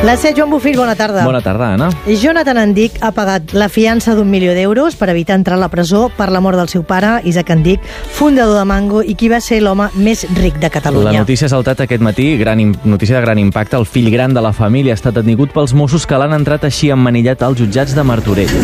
La C. Joan Bofill, bona tarda. Bona tarda, Anna. Jonathan Andic ha pagat la fiança d'1 milió d'euros per evitar entrar a la presó per la mort del seu pare, Isaac Andic, fundador de Mango i qui va ser l'home més ric de Catalunya. La notícia ha saltat aquest matí, notícia de gran impacte. El fill gran de la família ha estat detingut pels Mossos que l'han entrat així emmanillat als jutjats de Martorell.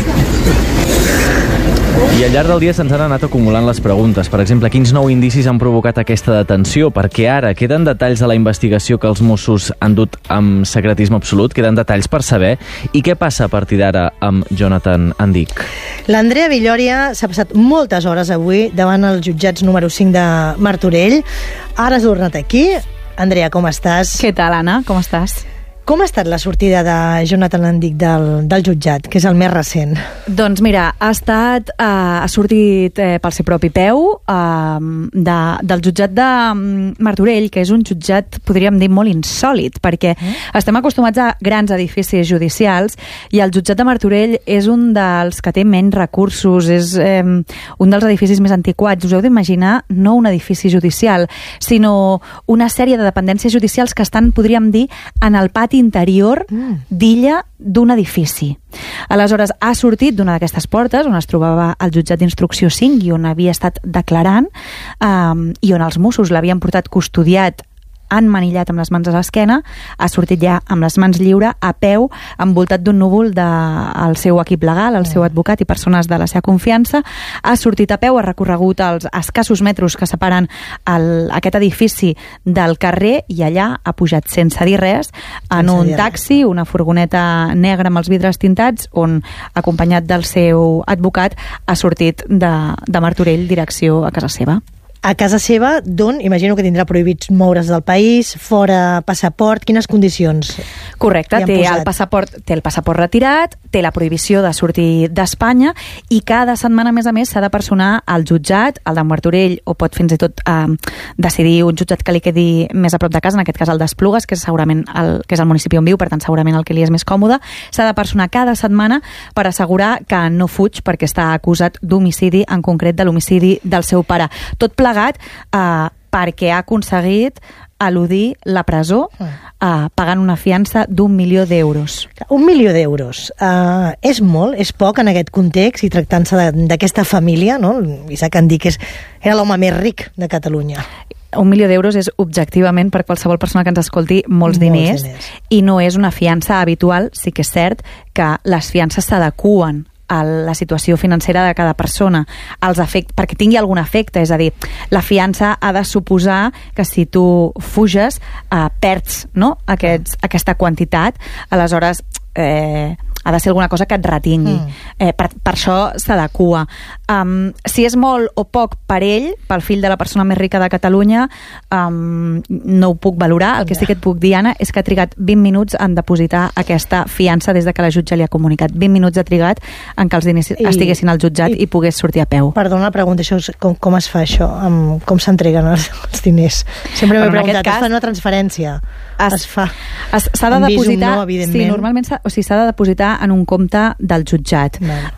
I al llarg del dia se'ns han anat acumulant les preguntes. Per exemple, quins nous indicis han provocat aquesta detenció? Perquè ara queden detalls de la investigació que els Mossos han dut amb secretisme absolut? Queden detalls per saber? I què passa a partir d'ara amb Jonathan Andic? L'Andrea Villòria s'ha passat moltes hores avui davant els jutjats número 5 de Martorell. Ara has tornat aquí. Andrea, com estàs? Què tal, Anna? Com estàs? Com ha estat la sortida de Jonathan Andic del jutjat, que és el més recent? Doncs mira, ha sortit pel seu propi peu del jutjat de Martorell, que és un jutjat, podríem dir, molt insòlid, perquè estem acostumats a grans edificis judicials i el jutjat de Martorell és un dels que té menys recursos, és un dels edificis més antiquats. Us heu d'imaginar no un edifici judicial, sinó una sèrie de dependències judicials que estan, podríem dir, en el pati interior d'illa d'un edifici. Aleshores, ha sortit d'una d'aquestes portes on es trobava el jutjat d'instrucció 5 i on havia estat declarant i on els Mossos l'havien portat custodiat emmanillat amb les mans a l'esquena, ha sortit ja amb les mans lliure, a peu, envoltat d'un núvol del seu equip legal, el seu advocat i persones de la seva confiança. Ha sortit a peu, ha recorregut els escassos metres que separen aquest edifici del carrer i allà ha pujat sense dir res en un taxi, una furgoneta negra amb els vidres tintats, on, acompanyat del seu advocat, ha sortit de Martorell direcció a casa seva. A casa seva, d'on imagino que tindrà prohibits moure's del país, fora passaport, quines condicions? Correcte, té el passaport retirat, té la prohibició de sortir d'Espanya i cada setmana, a més, s'ha de personar al jutjat, al de Martorell, o pot fins i tot decidir un jutjat que li quedi més a prop de casa, en aquest cas el d'Esplugues, que és segurament que és el municipi on viu, per tant segurament el que li és més còmode. S'ha de personar cada setmana per assegurar que no fuig perquè està acusat d'homicidi, en concret de l'homicidi del seu pare. Tot plegat perquè ha aconseguit eludir la presó pagant una fiança d'1 milió d'euros. 1 milió d'euros. És molt, és poc en aquest context i tractant-se d'aquesta família, no? Isaac Andic era l'home més ric de Catalunya. 1 milió d'euros és objectivament, per qualsevol persona que ens escolti, molts diners. I no és una fiança habitual. Sí que és cert que les fiances s'adeqüen a la situació financera de cada persona, perquè tingui algun efecte, és a dir, la fiança ha de suposar que si tu fuges perds, no? Aquesta quantitat, aleshores ha de ser alguna cosa que et retingui. Per això s'adequa. Si és molt o poc per ell, pel fill de la persona més rica de Catalunya, no ho puc valorar. El que sí que et puc dir, Anna, és que ha trigat 20 minuts en depositar aquesta fiança des de que la jutge li ha comunicat. 20 minuts ha trigat en que els diners estiguessin al jutjat i pogués sortir a peu. Perdona la pregunta, com es fa això? Com s'entreguen els diners? Sempre m'he preguntat, es fa una transferència? Es fa? S'ha de depositar, sí, normalment s'ha de depositar en un compte del jutjat.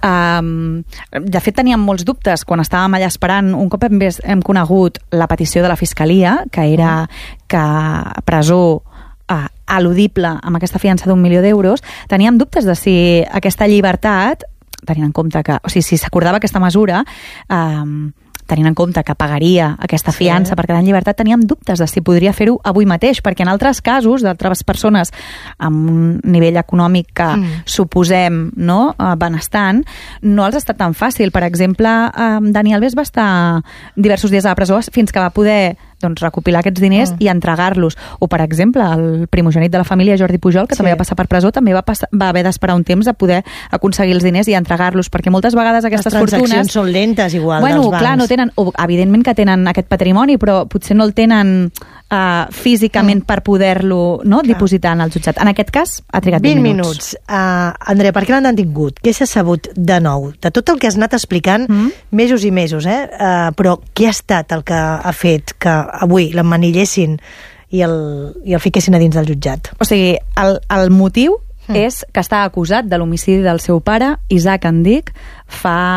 De fet, teníem molts dubtes quan estàvem allà esperant. Un cop hem conegut la petició de la Fiscalia, que era que presó eludible amb aquesta fiança d'1 milió d'euros, teníem dubtes de si aquesta llibertat, tenint en compte que, si s'acordava aquesta mesura, tenint en compte que pagaria aquesta fiança per quedar en llibertat, teníem dubtes de si podria fer-ho avui mateix, perquè en altres casos d'altres persones amb un nivell econòmic que suposem benestant, no els ha estat tan fàcil. Per exemple, Dani Alves va estar diversos dies a la presó fins que va poder recopilar aquests diners i entregar-los. O, per exemple, el primogènit de la família, Jordi Pujol, que també va passar per presó, també va haver d'esperar un temps a poder aconseguir els diners i entregar-los, perquè moltes vegades aquestes fortunes... Les transaccions són lentes, igual, dels bancs. Clar, no tenen... Evidentment que tenen aquest patrimoni, però potser no el tenen físicament per poder-lo dipositar en el jutjat. En aquest cas, ha trigat 20 minuts. Andrea, per què l'han detingut? Què s'ha sabut de nou? De tot el que has anat explicant mesos i mesos, però què ha estat el que ha fet que avui l'emmanillessin i el fiquessin a dins del jutjat? O sigui, el motiu és que està acusat de l'homicidi del seu pare, Isaac Andic, fa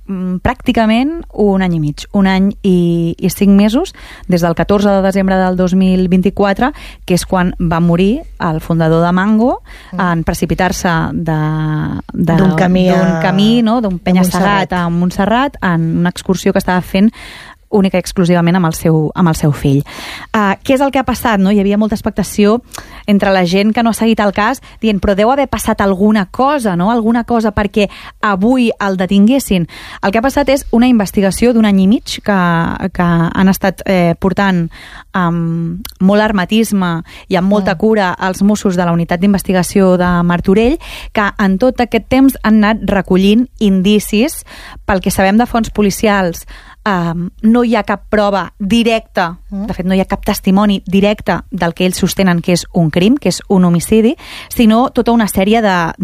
pràcticament un any i mig, un any i 5 mesos, des del 14 de desembre del 2024, que és quan va morir el fundador de Mango en precipitar-se d'un camí, no? D'un penya-segat a Montserrat en una excursió que estava fent única i exclusivament amb el seu fill. Què és el que ha passat? No? Hi havia molta expectació entre la gent que no ha seguit el cas, dient, però deu haver passat alguna cosa, no? Alguna cosa perquè avui el detinguessin. El que ha passat és una investigació d'un any i mig que han estat portant amb molt hermetisme i amb molta cura els Mossos de la unitat d'investigació de Martorell, que en tot aquest temps han anat recollint indicis. Pel que sabem de fonts policials, no hi ha cap prova directa, de fet no hi ha cap testimoni directe del que ells sostenen que és un crim, que és un homicidi, sinó tota una sèrie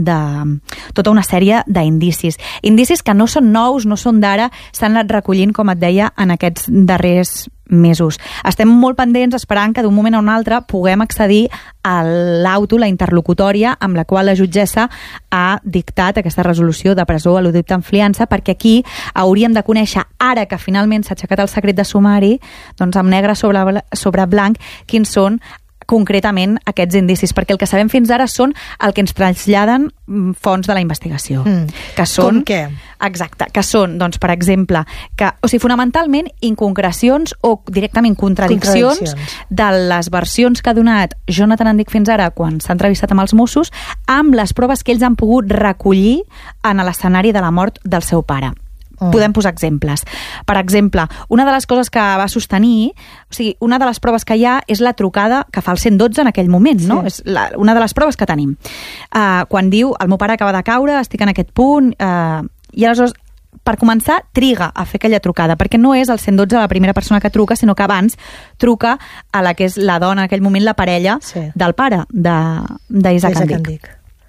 d'indicis. Indicis que no són nous, no són d'ara, s'han anat recollint, com et deia, en aquests darrers mesos. Estem molt pendents esperant que d'un moment a un altre puguem accedir a l'auto, la interlocutòria amb la qual la jutgessa ha dictat aquesta resolució de presó eludit amb fiança, perquè aquí hauríem de conèixer, ara que finalment s'ha aixecat el secret de sumari, doncs amb negre sobre blanc, quins són concretament aquests indicis, perquè el que sabem fins ara són el que ens traslladen fonts de la investigació. Que són, com què? Exacte, que són, doncs, per exemple, fonamentalment inconcrecions o directament contradiccions de les versions que ha donat Jonathan Andic fins ara quan s'ha entrevistat amb els Mossos amb les proves que ells han pogut recollir en l'escenari de la mort del seu pare. Podem posar exemples. Per exemple, una de les coses que va sostenir, o sigui, una de les proves que hi ha és la trucada que fa el 112 en aquell moment, no? És una de les proves que tenim. Quan diu, el meu pare acaba de caure, estic en aquest punt, i aleshores, per començar, triga a fer aquella trucada, perquè no és el 112 la primera persona que truca, sinó que abans truca a la que és la dona, en aquell moment la parella del pare d'Isaac Andic.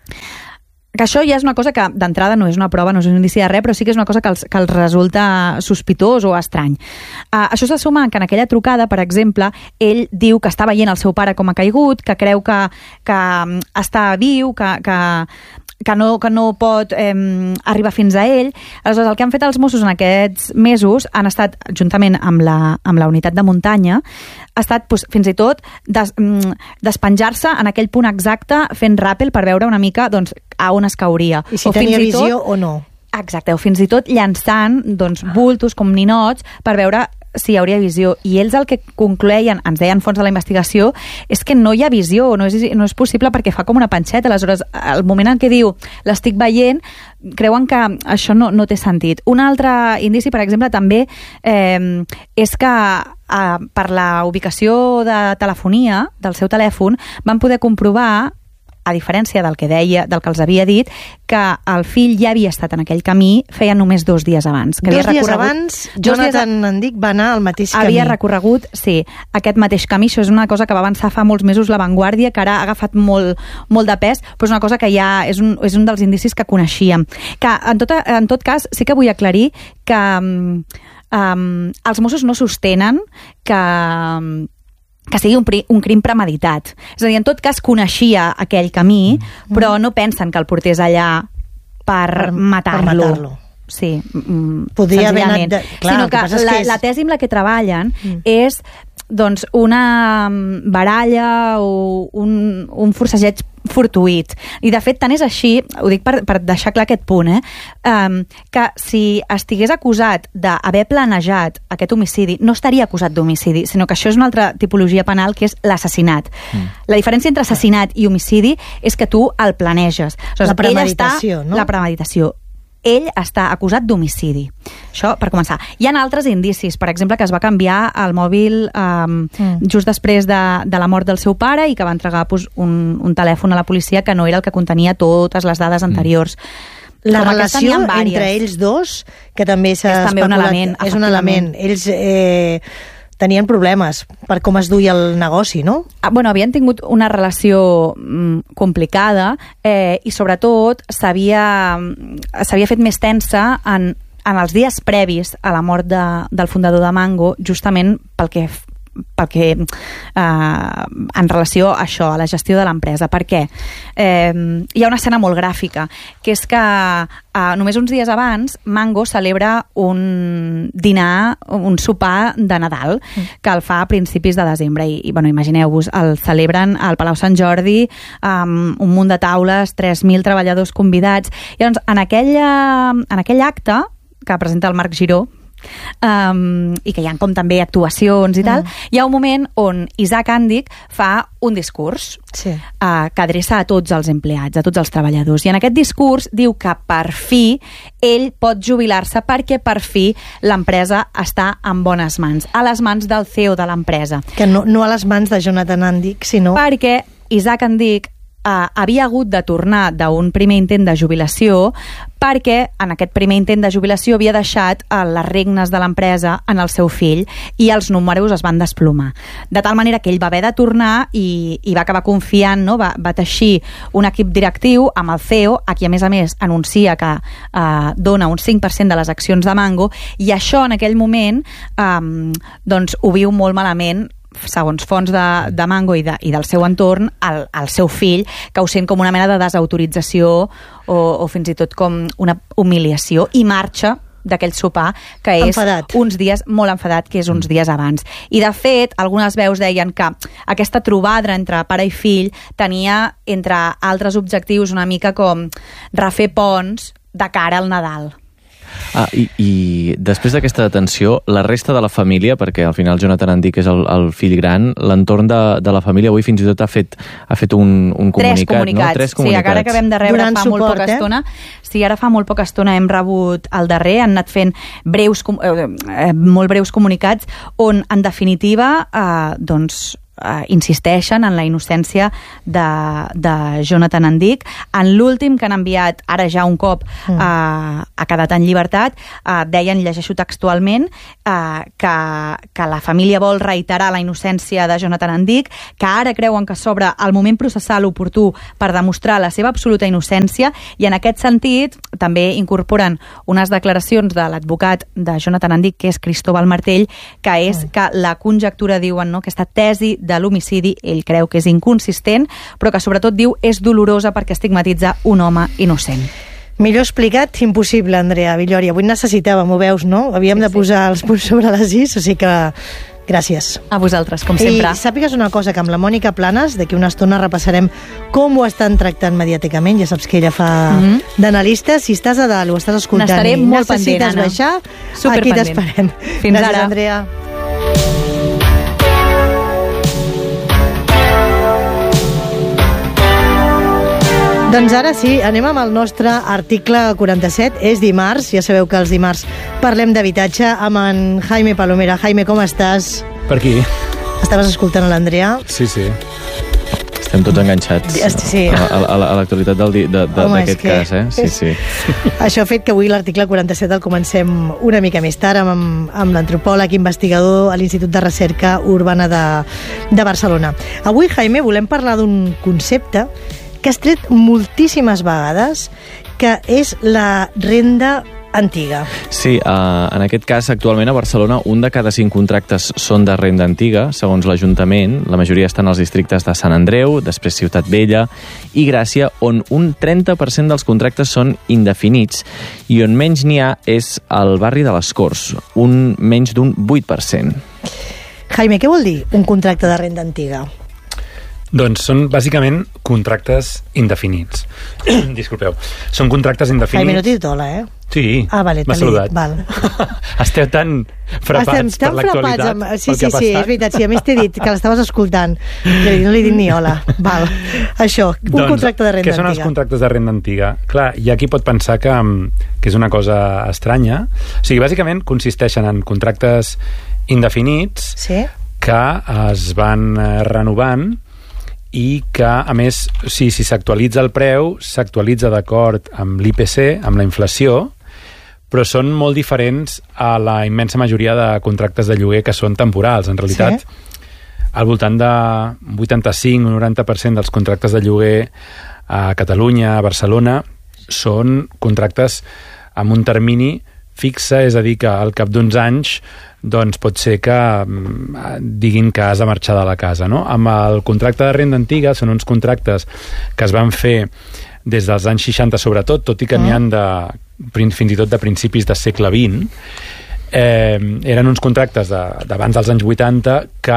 Que això ja és una cosa que d'entrada no és una prova, no és un indici de res, però sí que és una cosa que els resulta sospitós o estrany. Això se suma que en aquella trucada, per exemple, ell diu que està veient el seu pare com ha caigut, que creu que està viu, que no pot arribar fins a ell. Aleshores, el que han fet els Mossos en aquests mesos han estat, juntament amb la unitat de muntanya, ha estat fins i tot despenjar-se en aquell punt exacte fent ràpel per veure una mica doncs, a on es cauria. I si tenia visió o no. Exacte, o fins i tot llançant bultos com ninots per veure si hi hauria visió. I ells el que concloïen, ens deien fons de la investigació, és que no hi ha visió, no és possible perquè fa com una panxeta. Aleshores, al moment en què diu l'estic veient, creuen que això no té sentit. Un altre indici, per exemple, també és que per la ubicació de telefonia del seu telèfon van poder comprovar, a diferència del que els havia dit, que el fill ja havia estat en aquell camí feia només 2 dies abans. Que 2 dies abans, Jonathan Andic va anar al mateix camí. Havia recorregut, sí, aquest mateix camí. Això és una cosa que va avançar fa molts mesos La Vanguardia, que ara ha agafat molt de pes, però és una cosa que ja és un dels indicis que coneixíem. Que, en tot cas, sí que vull aclarir que els Mossos no sostenen que sigui un crim premeditat. És a dir, en tot cas coneixia aquell camí, però no pensen que el portés allà per matar-lo. Sí, podria haver anat... Sinó que la tesi amb la que treballen és doncs, una baralla o un forcejeig fortuït. I de fet tant és així, ho dic per deixar clar aquest punt, que si estigués acusat d'haver planejat aquest homicidi, no estaria acusat d'homicidi, sinó que això és una altra tipologia penal, que és l'assassinat. La diferència entre assassinat i homicidi és que tu el planeges. La premeditació, no? La premeditació. Ell està acusat d'homicidi. Això, per començar. Hi ha altres indicis, per exemple, que es va canviar el mòbil just després de la mort del seu pare i que va entregar un telèfon a la policia que no era el que contenia totes les dades anteriors. La relació entre ells dos, que també s'ha especulat, un element, és un element. Ells tenien problemes per com es duia el negoci, no? Havien tingut una relació complicada i sobretot s'havia fet més tensa en els dies previs a la mort del fundador de Mango, justament pel que en relació a això, a la gestió de l'empresa. Per què? Hi ha una escena molt gràfica, que és que només uns dies abans Mango celebra un dinar, un sopar de Nadal, que el fa a principis de desembre, i bueno, imagineu-vos, el celebren al Palau Sant Jordi, amb un munt de taules, 3.000 treballadors convidats, i llavors en aquell acte que presenta el Marc Giró, i que hi ha com també actuacions i tal, hi ha un moment on Isaac Andic fa un discurs que adreça a tots els empleats, a tots els treballadors, i en aquest discurs diu que per fi ell pot jubilar-se perquè per fi l'empresa està en bones mans, a les mans del CEO de l'empresa. Que no a les mans de Jonathan Andic, sinó... Perquè Isaac Andic havia hagut de tornar d'un primer intent de jubilació perquè en aquest primer intent de jubilació havia deixat les regnes de l'empresa en el seu fill i els números es van desplomar. De tal manera que ell va haver de tornar i va acabar confiant, no? Va teixir un equip directiu amb el CEO, a qui a més anuncia que dona un 5% de les accions de Mango, i això en aquell moment doncs ho viu molt malament, segons fonts de Mango i del seu entorn, el seu fill, que ho sent com una mena de desautorització o fins i tot com una humiliació, i marxa d'aquell sopar, que és uns dies molt enfadat, que és uns dies abans. I de fet, algunes veus deien que aquesta trobada entre pare i fill tenia, entre altres objectius, una mica com refer ponts de cara al Nadal. I després d'aquesta detenció, la resta de la família, perquè al final Jonathan Andic és el fill gran, l'entorn de la família avui fins i tot ha fet un comunicat, no? 3 comunicats. Sí, ara acabem de rebre fa molt poca estona. Sí, ara fa molt poca estona hem rebut el darrer, han anat fent molt breus comunicats on, en definitiva, doncs insisteixen en la innocència de Jonathan Andic. En l'últim que han enviat, ara ja un cop ha quedat en llibertat, deien, llegeixo textualment, que la família vol reiterar la innocència de Jonathan Andic, que ara creuen que s'obre el moment processal oportú per demostrar la seva absoluta innocència, i en aquest sentit també incorporen unes declaracions de l'advocat de Jonathan Andic, que és Cristóbal Martell, que és que la conjectura, diuen, no, aquesta tesi de l'homicidi, ell creu que és inconsistent, però que sobretot diu és dolorosa perquè estigmatitza un home innocent. Millor explicat, impossible, Andrea Villori. Avui necessitàvem, ho veus, no? Havíem de posar els punts sobre les is, o sigui que gràcies. A vosaltres, com sempre. I sàpigues una cosa, que amb la Mònica Planes d'aquí una estona repassarem com ho estan tractant mediàticament. Ja saps que ella fa d'analista. Si estàs a dalt, ho estàs escoltant, n'estaré molt pendent, necessites baixar, aquí t'esperem. Fins gràcies, ara. Andrea. Doncs ara sí, anem amb el nostre article 47. És dimarts, ja sabeu que els dimarts parlem d'habitatge amb en Jaime Palomera. Jaime, com estàs? Per aquí. Estaves escoltant l'Andrea? Sí. Estem tots enganxats a l'actualitat d'aquest cas, eh? Sí. Això ha fet que avui l'article 47 el comencem una mica més tard amb l'antropòleg investigador a l'Institut de Recerca Urbana de Barcelona. Avui, Jaime, volem parlar d'un concepte que has tret moltíssimes vegades, que és la renda antiga. Sí, en aquest cas, actualment a Barcelona, 1 de cada 5 contractes són de renda antiga, segons l'Ajuntament. La majoria estan als districtes de Sant Andreu, després Ciutat Vella i Gràcia, on un 30% dels contractes són indefinits, i on menys n'hi ha és al barri de les Corts, menys d'un 8%. Jaime, què vol dir un contracte de renda antiga? Doncs són bàsicament contractes indefinits. Disculpeu. Són contractes indefinits... Jaime, no t'he dit hola, eh? Sí, vale, m'ha saludat. Val. Esteu tan frapats per l'actualitat. Sí, és veritat. Sí, a més t'he dit que l'estaves escoltant. No li he dit ni hola. Val. Això, un contracte de renda antiga. Què són els contractes de renda antiga? Clar, hi ha qui pot pensar que és una cosa estranya. O sigui, bàsicament consisteixen en contractes indefinits que es van renovant i que, a més, si s'actualitza el preu, s'actualitza d'acord amb l'IPC, amb la inflació, però són molt diferents a la immensa majoria de contractes de lloguer que són temporals. En realitat, al voltant de 85 o 90% dels contractes de lloguer a Catalunya, a Barcelona, són contractes amb un termini fixe, és a dir, que al cap d'uns anys doncs pot ser que diguin que has de marxar de la casa, no? Amb el contracte de renda antiga són uns contractes que es van fer des dels anys 60 sobretot, tot i que n'hi ha fins i tot de principis del segle XX. Eren uns contractes d'abans dels anys 80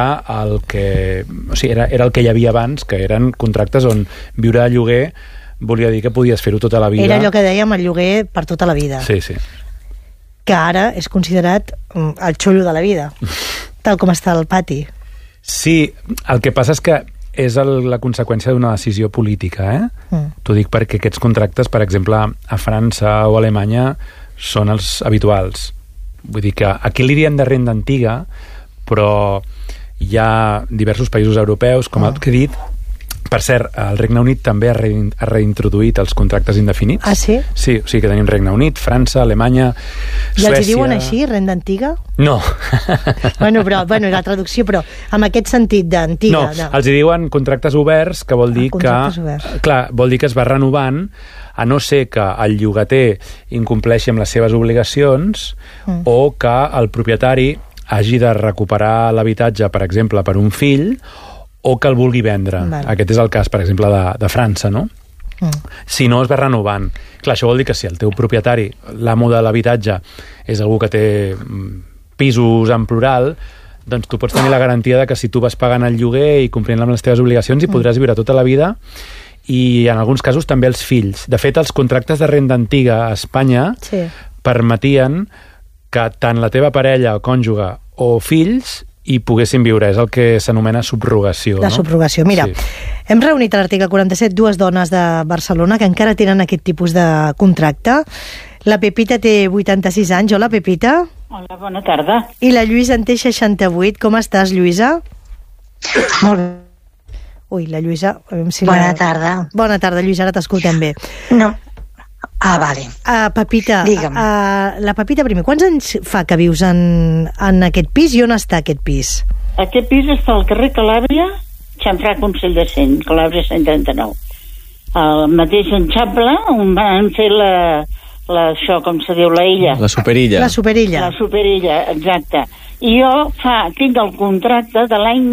que era el que hi havia abans, que eren contractes on viure de lloguer volia dir que podies fer-ho tota la vida. Era allò que dèiem, el lloguer per tota la vida. Sí, sí. Que ara és considerat el xollo de la vida, tal com està el pati. Sí, el que passa és que és la conseqüència d'una decisió política, T'ho dic perquè aquests contractes, per exemple, a França o a Alemanya, són els habituals. Vull dir que aquí li diem de renda antiga, però hi ha diversos països europeus, com el que he dit. Per cert, el Regne Unit també ha reintroduït els contractes indefinits. Ah, sí? Sí, o sigui que tenim Regne Unit, França, Alemanya, Suècia... I els hi diuen així, renda antiga? No. Bueno, la traducció, però amb aquest sentit d'antiga. No, els hi diuen contractes oberts, que vol dir que... Clar, vol dir que es va renovant, a no ser que el llogater incompleixi amb les seves obligacions o que el propietari hagi de recuperar l'habitatge, per exemple, per un fill, o que el vulgui vendre. Aquest és el cas, per exemple, de França, no? Si no, es va renovant. Clar, això vol dir que si el teu propietari, l'amo de l'habitatge, és algú que té pisos en plural, doncs tu pots tenir la garantia de que si tu vas pagant el lloguer i complint amb les teves obligacions hi podràs viure tota la vida, i en alguns casos també els fills. De fet, els contractes de renda antiga a Espanya permetien que tant la teva parella o cònjuge o fills i poguessin viure. És el que s'anomena subrogació. La subrogació. Mira, hem reunit a l'article 47 dues dones de Barcelona que encara tenen aquest tipus de contracte. La Pepita té 86 anys. Hola, Pepita. Hola, bona tarda. I la Lluïsa en té 68. Com estàs, Lluïsa? Molt bé. Ui, la Lluïsa... Bona tarda. Bona tarda, Lluïsa, ara t'escoltem bé. No. Ah, vale. Pepita, la Pepita primer, quants anys fa que vius en aquest pis i on està aquest pis? Aquest pis està al carrer Calàbria, Xamfrà Consell de Cent, Calàbria 139. El mateix Eixample, on van fer això, com se diu, la illa. La superilla. La superilla. La superilla, exacte. I jo tinc el contracte de l'any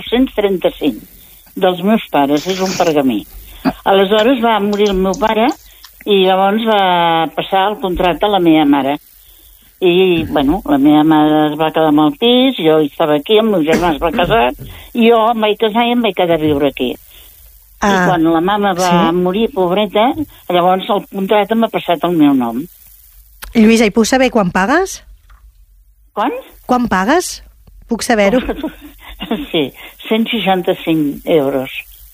1935, dels meus pares, és un pergamí. Aleshores va morir el meu pare i llavors va passar el contracte a la meva mare. I, bueno, la meva mare es va quedar amb el pis, jo estava aquí, el meu germà es va casar, i jo em vaig casar i em vaig quedar a viure aquí. I quan la mama va morir, pobreta, llavors el contracte m'ha passat el meu nom. Lluïsa, i puc saber quan pagues? Quan? Quan pagues? Puc saber-ho? Sí, 165 euros.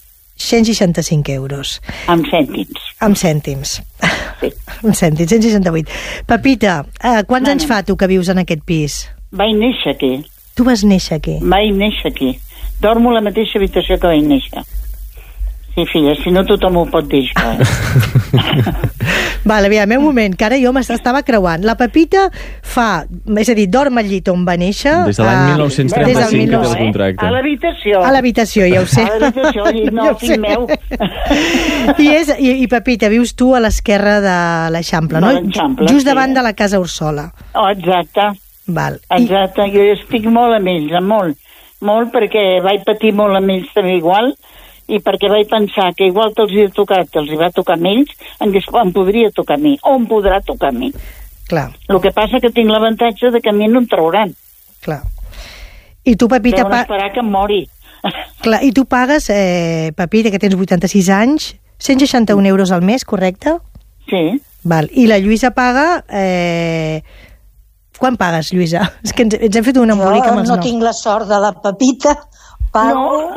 165 euros. Amb cèntims. Amb cèntims. Sí. Amb cèntims, 168. Pepita, quants anys fa tu que vius en aquest pis? Vaig néixer aquí. Tu vas néixer aquí? Vaig néixer aquí. Dormo a la mateixa habitació que vaig néixer. Sí, filla, si no tothom ho pot dir, això. Vale, aviam, un moment, que ara jo m'estava creuant. La Pepita fa, és a dir, dorm al llit on va néixer... Des de l'any 1935 que té el contracte. A l'habitació. A l'habitació, ja ho sé. A l'habitació, no, ja fill meu. I Pepita, vius tu a l'esquerra de l'Eixample, no? Just davant de la Casa Ursola. Oh, exacte. Val. Exacte, jo estic molt amb ells, molt, perquè vaig patir molt amb ells també igual, i perquè vaig pensar que igual que els hi ha tocat, que els hi va tocar a ells, em podria tocar a mi, o em podrà tocar a mi. Clar. El que passa que tinc l'avantatge de que a mi no em trauran. Clar. I tu, Pepita... Deuen esperar que em mori. Clar, i tu pagues, Pepita, que tens 86 anys, 161 euros al mes, correcte? Sí. Val. I la Lluïsa paga... Quan pagues, Lluïsa? És que ens hem fet un embolic amb els noms. Jo no tinc la sort de la Pepita, pago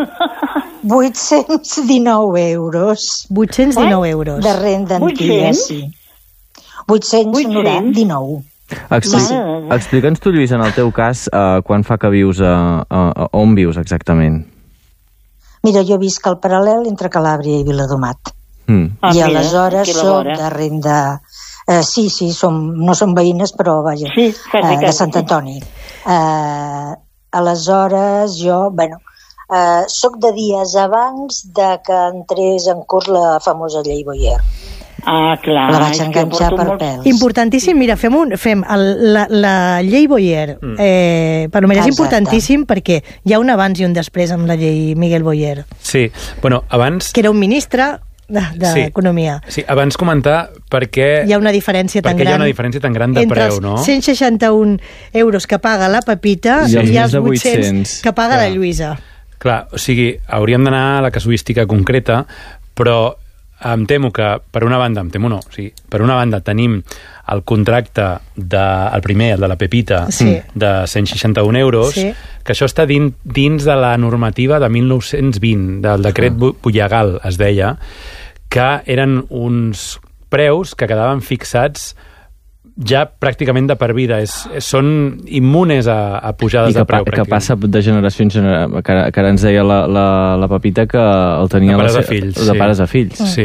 819 euros. 819 euros. De renda antiga, sí. 819. Explica'ns tu, Lluís, en el teu cas, quan fa que vius, on vius exactament? Mira, jo visc al paral·lel entre Calàbria i Viladomat. I aleshores soc de renda... Sí, no som veïnes, però vaja, de Sant Antoni. Aleshores, jo, soc de dies abans de que entrés en curs la famosa llei Boyer. clar. La vaig enganxar per pèls. Importantíssim, mira, fem la llei Boyer. Per mi és importantíssim perquè hi ha un abans i un després amb la llei Miguel Boyer. Sí, bueno, abans... Que era un ministre d'Economia. Sí, abans comentar perquè... Hi ha una diferència tan gran. Perquè hi ha una diferència tan gran de preu, no? Entre els 161 euros que paga la Pepita i els 800 que paga la Lluïsa. Clar, o sigui, hauríem d'anar a la casuística concreta, però em temo que, per una banda, per una banda tenim el contracte el primer, el de la Pepita, de 161 euros, que això està dins de la normativa de 1920, del decret Bullagal, es deia, que eren uns preus que quedaven fixats ja pràcticament de per vida. Són immunes a pujades de preu. I que passa de generació en generació, que ara ens deia la Pepita que el tenia de pares a fills. De pares a fills. Sí.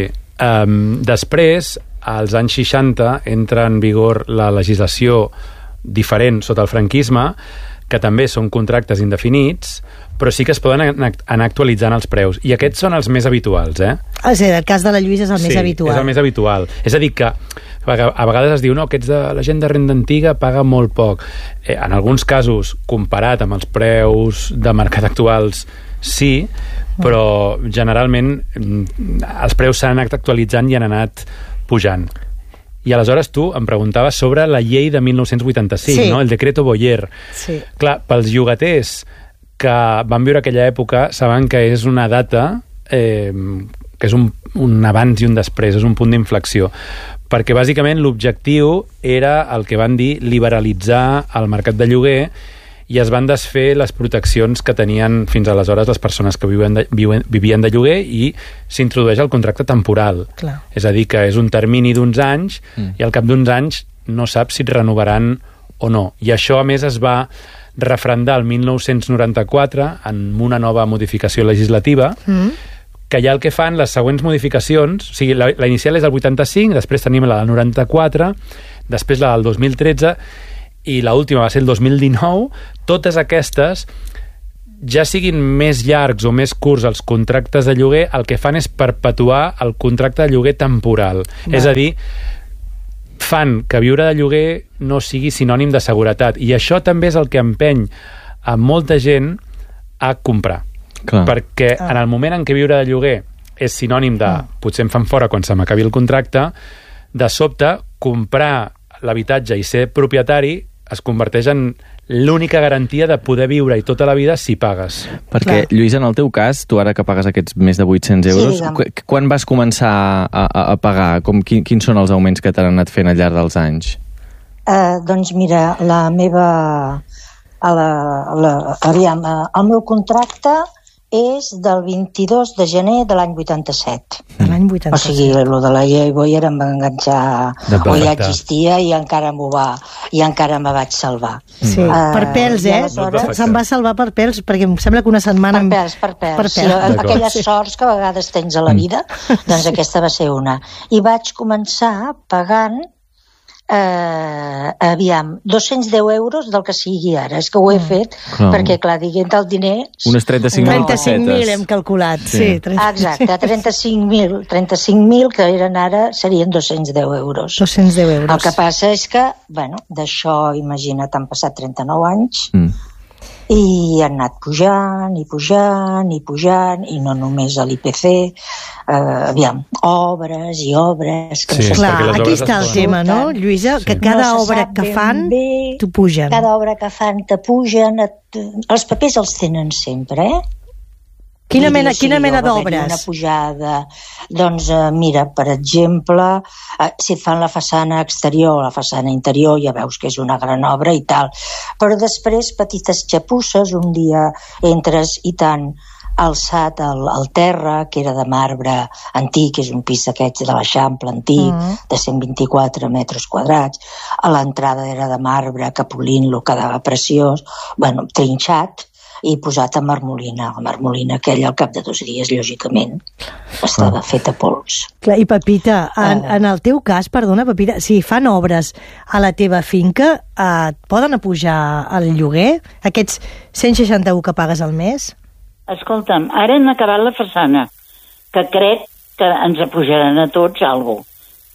Després, als anys 60, entra en vigor la legislació diferent sota el franquisme, que també són contractes indefinits, però sí que es poden anar actualitzant els preus. I aquests són els més habituals, el cas de la Lluïsa és el més habitual. Sí, és el més habitual. És a dir, que a vegades es diu aquests de la gent de renda antiga paga molt poc. En alguns casos, comparat amb els preus de mercat actuals, sí, però generalment els preus s'han anat actualitzant i han anat pujant. I aleshores tu em preguntaves sobre la llei de 1985, no? El decreto Boyer. Sí. Clar, pels llogaters que van viure aquella època saben que és una data que és un abans i un després, és un punt d'inflexió, perquè bàsicament l'objectiu era el que van dir liberalitzar el mercat de lloguer i es van desfer les proteccions que tenien fins aleshores les persones que vivien de lloguer i s'introdueix el contracte temporal. Clar. És a dir, que és un termini d'uns anys i al cap d'uns anys no saps si et renovaran o no. I això, a més, es va refrendar el 1994 en una nova modificació legislativa que ja el que fan les següents modificacions, o sigui, la inicial és el 85, després tenim la del 94, després la del 2013 i l'última va ser el 2019, totes aquestes, ja siguin més llargs o més curts els contractes de lloguer, el que fan és perpetuar el contracte de lloguer temporal. Va. És a dir, fan que viure de lloguer no sigui sinònim de seguretat. I això també és el que empeny a molta gent a comprar. Clar. Perquè en el moment en què viure de lloguer és sinònim de potser em fan fora quan se m'acabi el contracte, de sobte comprar l'habitatge i ser propietari es converteix en l'única garantia de poder viure-hi tota la vida si pagues. Perquè, Lluïsa, en el teu cas, tu ara que pagues aquests més de 800 euros, quan vas començar a pagar? Quins són els augments que t'han anat fent al llarg dels anys? Doncs mira, el meu contracte és del 22 de gener de l'any 87. De l'any 87. O sigui, el de la llei Boyer em va enganxar, o ja existia i encara me vaig salvar. Sí, per pèls, se'n va salvar per pèls, perquè em sembla que una setmana... Per pèls. Sí, aquelles sorts que a vegades tens a la vida, doncs aquesta va ser una. I vaig començar pagant 210 euros del que sigui ara. És que ho he fet perquè, clar, diguent el diner... Unes 35.000 35.000 hem calculat, sí. Exacte, 35.000 que eren ara serien 210 euros. 210 euros. El que passa és que, bueno, d'això, imagina't, han passat 39 anys i han anat pujant i pujant i pujant, i no només a l'IPC, obres i obres... Clar, aquí està el tema, no, Lluïsa? Que cada obra que fan t'ho pugen. Cada obra que fan te pugen, els papers els tenen sempre, Quina mena d'obres? Una pujada, doncs mira, per exemple, si et fan la façana exterior o la façana interior, ja veus que és una gran obra i tal, però després petites xapusses, un dia entres i tant alçat al terra, que era de marbre antic, és un pis d'aquests de l'Eixample antic, de 124 metres quadrats, a l'entrada era de marbre, que polint-lo quedava preciós, bueno, trinxat, i posat a marmolina. La marmolina aquella al cap de 2 dies, lògicament, estava feta pols. Clar, i Pepita, en el teu cas, perdona, Pepita, si fan obres a la teva finca, et poden apujar el lloguer? Aquests 161 que pagues al mes? Escolta'm, ara han acabat la façana, que crec que ens apujaran a tots alguna cosa.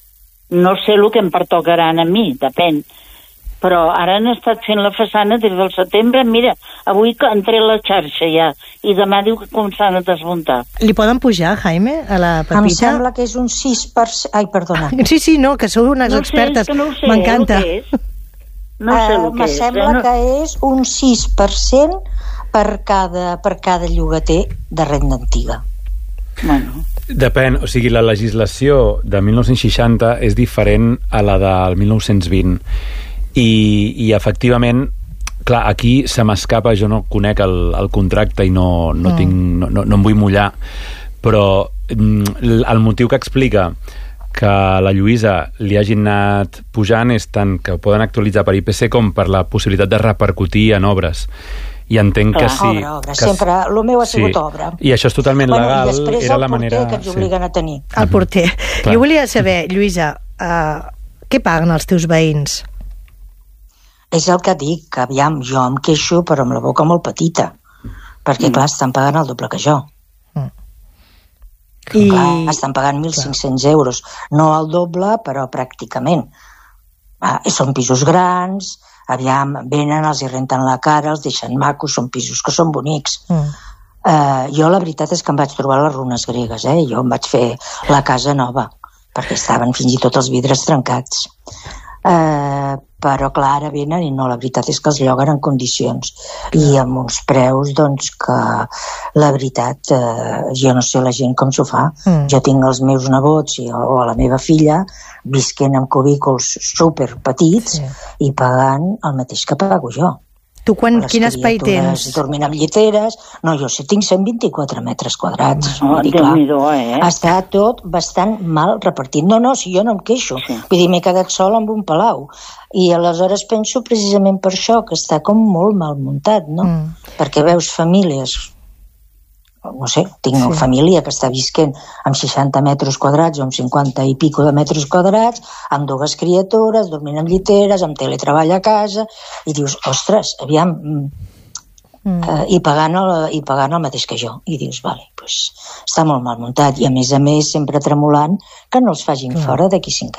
No sé el que em pertocaran a mi, depèn. Però ara han estat fent la façana des del setembre. Mira, avui entrei a la xarxa ja, i demà diu que començaran a desmuntar. Li poden pujar, Jaime, a la Pepita? Em sembla que és un 6%... Ai, perdona. Sí, no, que sou unes expertes. No sé, m'encanta. No sé el que és. Me sembla que és un 6% per cada llogater de renda antiga. Bueno. Depèn, o sigui, la legislació de 1960 és diferent a la del 1920. I efectivament, clar, aquí se m'escapa, jo no conec el contracte i no em vull mullar, però el motiu que explica que la Lluïsa li hagin anat pujant és tant que ho poden actualitzar per IPC com per la possibilitat de repercutir en obres. I entenc que sí. Obra. Sempre, el meu ha sigut obra. I això és totalment legal. I era la manera que ens obliguen a tenir. El porter. Jo volia saber, Lluïsa, què paguen els teus veïns? És el que dic, que aviam, jo em queixo però amb la boca molt petita, perquè clar, estan pagant el doble que jo. Estan pagant 1.500 euros, no el doble, però pràcticament. Són pisos grans, aviam, venen, els hi renten la cara, els deixen macos, són pisos que són bonics. Jo la veritat és que em vaig trobar les runes gregues, jo em vaig fer la casa nova, perquè estaven fins i tot els vidres trencats. Però clar, ara venen i no, la veritat és que els lloguen en condicions i amb uns preus doncs que la veritat jo no sé la gent com s'ho fa. Jo tinc els meus nebots o la meva filla visquent en cubículs super petits i pagant el mateix que pago jo. Tu quin espai tens? Dormint amb lliteres. No, jo tinc 124 metres quadrats. Està tot bastant mal repartit. No, si jo no em queixo. Vull dir, m'he quedat sol amb un palau. I aleshores penso precisament per això, que està com molt mal muntat, no? Perquè veus famílies... No sé, tinc una família que està visquent amb 60 metres quadrats o amb 50 i pico de metres quadrats, amb dues criatures, dormint amb lliteres, amb teletreball a casa, i dius, ostres, aviam, i pagant el mateix que jo. I dius, vale, doncs està molt mal muntat, i a més sempre tremolant que no els facin fora d'aquí 5